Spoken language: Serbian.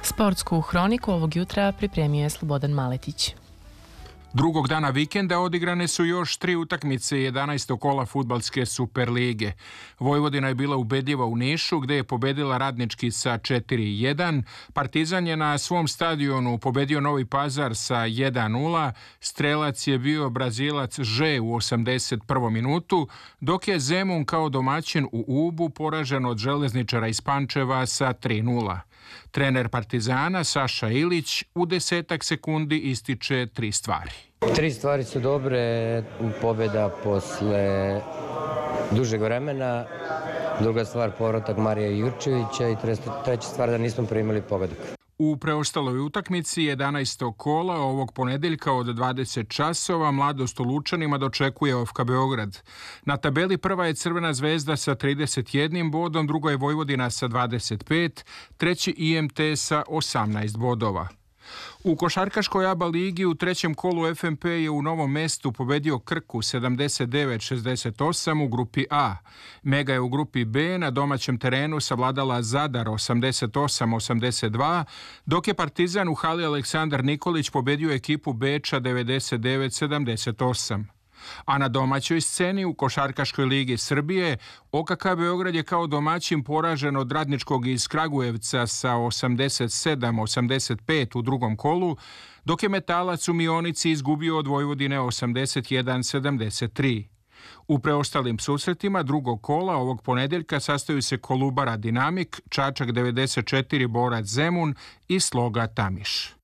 Sportsku hroniku ovog jutra pripremio je Slobodan Maletić. Drugog dana vikenda odigrane su još 3 utakmice 11. kola fudbalske Superlige. Vojvodina je bila ubedljiva u Nišu, gde je pobedila Radnički sa 4-1. Partizan je na svom stadionu pobedio Novi Pazar sa 1-0. Strelac je bio Brazilac Že u 81. minutu, dok je Zemun kao domaćin u Ubu poražen od Železničara iz Pančeva sa 3-0. Trener Partizana Saša Ilić u 10 sekundi ističe 3 stvari. 3 stvari su dobre, pobjeda posle dužeg vremena, druga stvar povratak Marija Jurčevića i treća stvar da nismo primili pogodak. U preostaloj utakmici 11. kola ovog ponedeljka od 20 časova Mladost u Lučanima dočekuje OFK Beograd. Na tabeli prva je Crvena zvezda sa 31 bodom, druga je Vojvodina sa 25, treći IMT sa 18 bodova. U košarkaškoj ABA ligi u trećem kolu FNP je u Novom Mestu pobedio Krku 79-68 u grupi A. Mega je u grupi B na domaćem terenu savladala Zadar 88-82, dok je Partizan u hali Aleksandar Nikolić pobedio ekipu Beča 99-78. A na domaćoj sceni u košarkaškoj ligi Srbije OKK Beograd je kao domaćin poražen od Radničkog iz Kragujevca sa 87-85 u drugom kolu, dok je Metalac u Mionici izgubio od Vojvodine 81-73. U preostalim susretima drugog kola ovog ponedeljka sastaju se Kolubara Dinamik, Čačak 94 Borac Zemun i Sloga Tamiš.